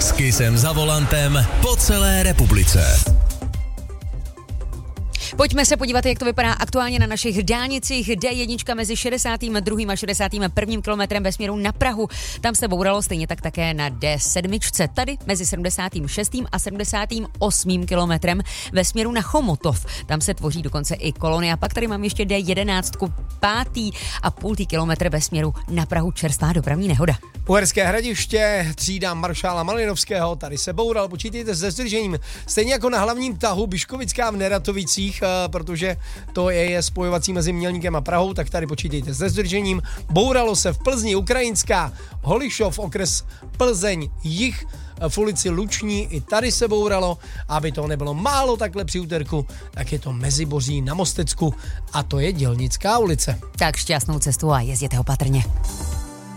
S Kissem za volantem po celé republice. Pojďme se podívat, jak to vypadá aktuálně na našich dálnicích. D1 mezi 62. a 61. kilometrem ve směru na Prahu. Tam se bouralo, stejně tak také na D7. Tady mezi 76. a 78. kilometrem ve směru na Chomutov. Tam se tvoří dokonce i kolony. A pak tady mám ještě D11, 5,5 kilometr ve směru na Prahu. Čerstvá dopravní nehoda. Uherské Hradiště, třída maršála Malinovského, tady se boural, počítejte se zdržením. Stejně jako na hlavním tahu Biškovická v Neratovicích, protože to je spojovací mezi Mělníkem a Prahou, tak tady počítejte se zdržením. Bouralo se v Plzni, Ukrajinská, Holišov, okres Plzeň, jih, v ulici Luční, i tady se bouralo. Aby to nebylo málo takhle při úterku, tak je to Meziboří na Mostecku a to je Dělnická ulice. Tak šťastnou cestu a jezděte opatrně.